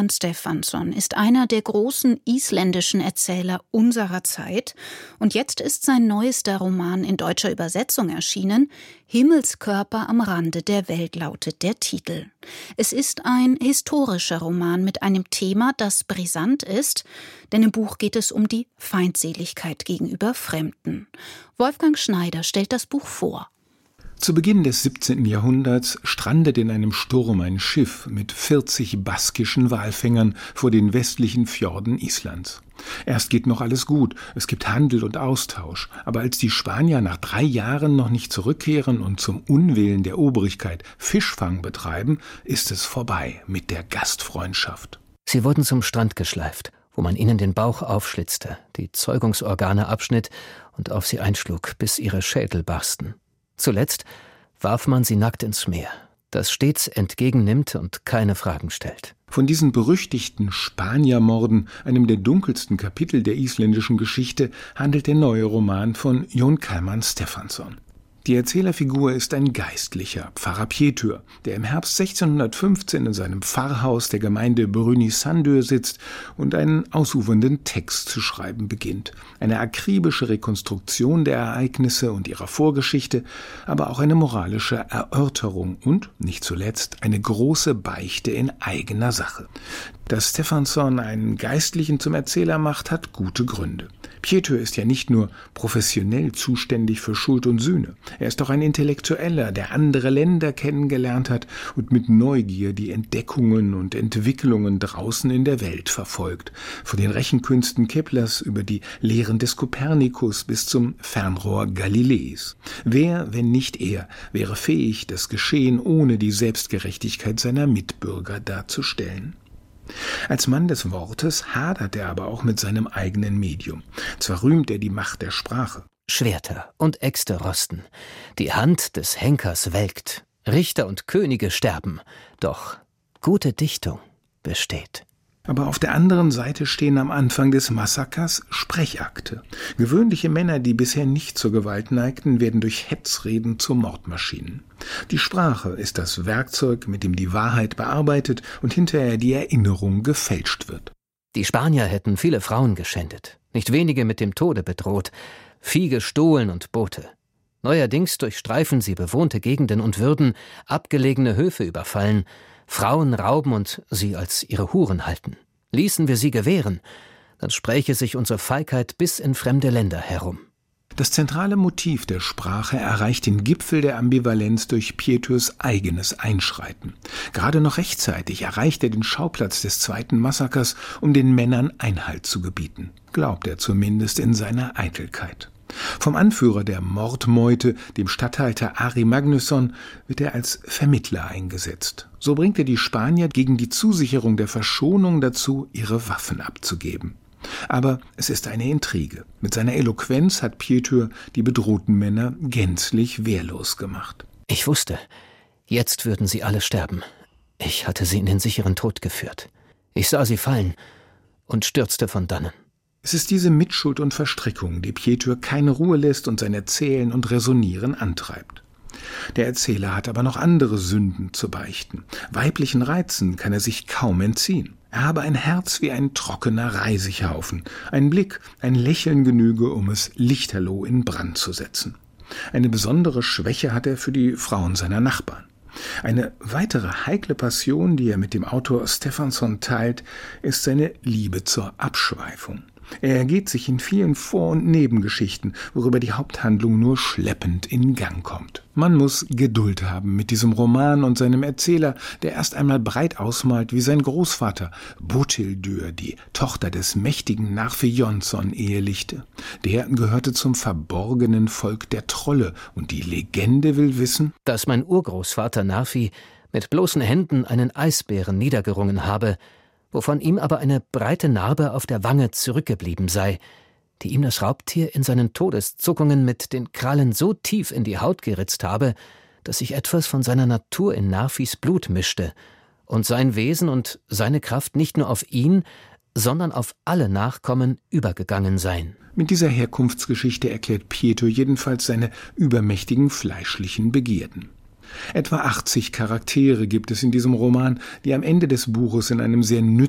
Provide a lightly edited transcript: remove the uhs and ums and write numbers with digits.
Kjartan Stefánsson ist einer der großen isländischen Erzähler unserer Zeit. Und jetzt ist sein neuester Roman in deutscher Übersetzung erschienen. Himmelskörper am Rande der Welt lautet der Titel. Es ist ein historischer Roman mit einem Thema, das brisant ist, denn im Buch geht es um die Feindseligkeit gegenüber Fremden. Wolfgang Schneider stellt das Buch vor. Zu Beginn des 17. Jahrhunderts strandet in einem Sturm ein Schiff mit 40 baskischen Walfängern vor den westlichen Fjorden Islands. Erst geht noch alles gut, es gibt Handel und Austausch, aber als die Spanier nach 3 Jahren noch nicht zurückkehren und zum Unwillen der Obrigkeit Fischfang betreiben, ist es vorbei mit der Gastfreundschaft. Sie wurden zum Strand geschleift, wo man ihnen den Bauch aufschlitzte, die Zeugungsorgane abschnitt und auf sie einschlug, bis ihre Schädel barsten. Zuletzt warf man sie nackt ins Meer, das stets entgegennimmt und keine Fragen stellt. Von diesen berüchtigten Spaniermorden, einem der dunkelsten Kapitel der isländischen Geschichte, handelt der neue Roman von Jón Kalman Stefánsson. Die Erzählerfigur ist ein Geistlicher, Pfarrer Pétur, der im Herbst 1615 in seinem Pfarrhaus der Gemeinde Brynissandør sitzt und einen ausufernden Text zu schreiben beginnt. Eine akribische Rekonstruktion der Ereignisse und ihrer Vorgeschichte, aber auch eine moralische Erörterung und, nicht zuletzt, eine große Beichte in eigener Sache. Dass Stefánsson einen Geistlichen zum Erzähler macht, hat gute Gründe. Pétur ist ja nicht nur professionell zuständig für Schuld und Sühne. Er ist auch ein Intellektueller, der andere Länder kennengelernt hat und mit Neugier die Entdeckungen und Entwicklungen draußen in der Welt verfolgt. Von den Rechenkünsten Keplers über die Lehren des Kopernikus bis zum Fernrohr Galileis. Wer, wenn nicht er, wäre fähig, das Geschehen ohne die Selbstgerechtigkeit seiner Mitbürger darzustellen? Als Mann des Wortes hadert er aber auch mit seinem eigenen Medium. Zwar rühmt er die Macht der Sprache. Schwerter und Äxte rosten, die Hand des Henkers welkt, Richter und Könige sterben, doch gute Dichtung besteht. Aber auf der anderen Seite stehen am Anfang des Massakers Sprechakte. Gewöhnliche Männer, die bisher nicht zur Gewalt neigten, werden durch Hetzreden zu Mordmaschinen. Die Sprache ist das Werkzeug, mit dem die Wahrheit bearbeitet und hinterher die Erinnerung gefälscht wird. Die Spanier hätten viele Frauen geschändet, nicht wenige mit dem Tode bedroht, Vieh gestohlen und Boote. Neuerdings durchstreifen sie bewohnte Gegenden und würden abgelegene Höfe überfallen, Frauen rauben und sie als ihre Huren halten. Ließen wir sie gewähren, dann spräche sich unsere Feigheit bis in fremde Länder herum. Das zentrale Motiv der Sprache erreicht den Gipfel der Ambivalenz durch Péturs eigenes Einschreiten. Gerade noch rechtzeitig erreicht er den Schauplatz des zweiten Massakers, um den Männern Einhalt zu gebieten. Glaubt er zumindest in seiner Eitelkeit. Vom Anführer der Mordmeute, dem Statthalter Ari Magnusson, wird er als Vermittler eingesetzt. So bringt er die Spanier gegen die Zusicherung der Verschonung dazu, ihre Waffen abzugeben. Aber es ist eine Intrige. Mit seiner Eloquenz hat Pétur die bedrohten Männer gänzlich wehrlos gemacht. Ich wusste, jetzt würden sie alle sterben. Ich hatte sie in den sicheren Tod geführt. Ich sah sie fallen und stürzte von dannen. Es ist diese Mitschuld und Verstrickung, die Pétur keine Ruhe lässt und sein Erzählen und Resonieren antreibt. Der Erzähler hat aber noch andere Sünden zu beichten. Weiblichen Reizen kann er sich kaum entziehen. Er habe ein Herz wie ein trockener Reisighaufen. Ein Blick, ein Lächeln genüge, um es lichterloh in Brand zu setzen. Eine besondere Schwäche hat er für die Frauen seiner Nachbarn. Eine weitere heikle Passion, die er mit dem Autor Stefánsson teilt, ist seine Liebe zur Abschweifung. Er ergeht sich in vielen Vor- und Nebengeschichten, worüber die Haupthandlung nur schleppend in Gang kommt. Man muss Geduld haben mit diesem Roman und seinem Erzähler, der erst einmal breit ausmalt, wie sein Großvater Bothildur, die Tochter des mächtigen Narfi Jónsson, ehelichte. Der gehörte zum verborgenen Volk der Trolle und die Legende will wissen, dass mein Urgroßvater Narfi mit bloßen Händen einen Eisbären niedergerungen habe, wovon ihm aber eine breite Narbe auf der Wange zurückgeblieben sei, die ihm das Raubtier in seinen Todeszuckungen mit den Krallen so tief in die Haut geritzt habe, dass sich etwas von seiner Natur in Narfis Blut mischte und sein Wesen und seine Kraft nicht nur auf ihn, sondern auf alle Nachkommen übergegangen seien. Mit dieser Herkunftsgeschichte erklärt Pétur jedenfalls seine übermächtigen fleischlichen Begierden. Etwa 80 Charaktere gibt es in diesem Roman, die am Ende des Buches in einem sehr